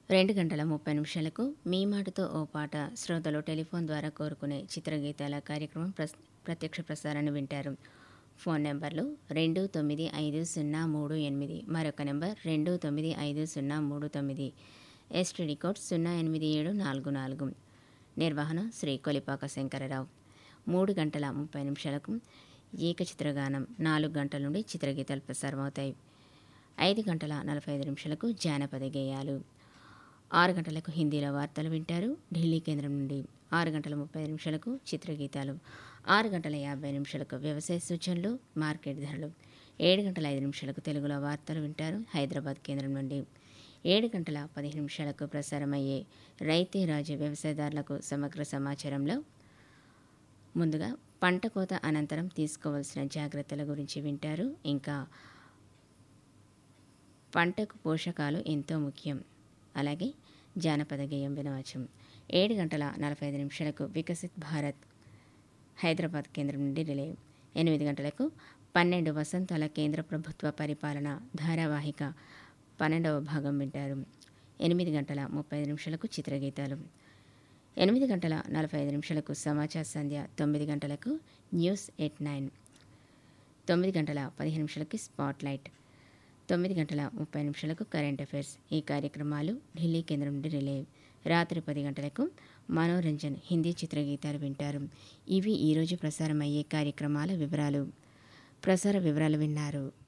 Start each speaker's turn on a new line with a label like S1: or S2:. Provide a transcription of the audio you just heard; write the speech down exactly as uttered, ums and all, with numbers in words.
S1: రెండు గంటల ముప్పై నిమిషాలకు మీ మాటతో ఓ పాట శ్రోతలు టెలిఫోన్ ద్వారా కోరుకునే చిత్రగీతాల కార్యక్రమం ప్రస్ ప్రత్యక్ష ప్రసారాన్ని వింటారు. ఫోన్ నెంబర్లు రెండు తొమ్మిది ఐదు సున్నా మూడు ఎనిమిది, మరొక నెంబర్ రెండు తొమ్మిది ఐదు సున్నా మూడు తొమ్మిది, ఎస్టీడీ కోడ్ సున్నా ఎనిమిది ఏడు నాలుగు నాలుగు. నిర్వహణ శ్రీ కొలిపాక శంకరరావు. మూడు గంటల ముప్పై నిమిషాలకు ఏకచిత్రగానం, నాలుగు గంటల నుండి చిత్రగీతాలు ప్రసారమవుతాయి. ఐదు గంటల నలభై ఐదు నిమిషాలకు జానపద గేయాలు. ఆరు గంటలకు హిందీలో వార్తలు వింటారు ఢిల్లీ కేంద్రం నుండి. ఆరు గంటల ముప్పై నిమిషాలకు చిత్రగీతాలు. ఆరు గంటల యాభై నిమిషాలకు వ్యవసాయ సూచనలు, మార్కెట్ ధరలు. ఏడు గంటల ఐదు నిమిషాలకు తెలుగులో వార్తలు వింటారు హైదరాబాద్ కేంద్రం నుండి. ఏడు గంటల పదిహేను నిమిషాలకు ప్రసారమయ్యే రైతే రాజు వ్యవసాయదారులకు సమగ్ర సమాచారంలో ముందుగా పంట కోత అనంతరం తీసుకోవాల్సిన జాగ్రత్తల గురించి వింటారు. ఇంకా పంటకు పోషకాలు ఎంతో ముఖ్యం, అలాగే జానపద గేయం వినవచ్చు. ఏడు గంటల నలభై ఐదు నిమిషాలకు వికసిత్ భారత్ హైదరాబాద్ కేంద్రం నుండి రిలే. ఎనిమిది గంటలకు పన్నెండు వసంతాల కేంద్ర ప్రభుత్వ పరిపాలన ధారావాహిక పన్నెండవ భాగం వింటారు. ఎనిమిది గంటల ముప్పై ఐదు నిమిషాలకు చిత్రగీతాలు. ఎనిమిది గంటల నలభై ఐదు నిమిషాలకు సమాచార సంధ్య. తొమ్మిది గంటలకు న్యూస్ ఎట్ నైన్. తొమ్మిది గంటల పదిహేను నిమిషాలకి స్పాట్ లైట్. తొమ్మిది గంటల ముప్పై నిమిషాలకు కరెంట్ అఫైర్స్. ఈ కార్యక్రమాలు ఢిల్లీ కేంద్రం నుండి రిలే. రాత్రి పది గంటలకు మనోరంజన్ హిందీ చిత్రగీతాలు వింటారు. ఇవి ఈరోజు ప్రసారమయ్యే కార్యక్రమాల వివరాలు. ప్రసార వివరాలు విన్నారు.